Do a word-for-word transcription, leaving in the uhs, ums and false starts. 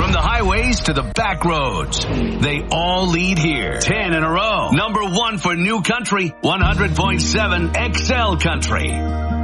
From the highways to the back roads, they all lead here. Ten in a row. Number one for New Country, one hundred point seven X L Country.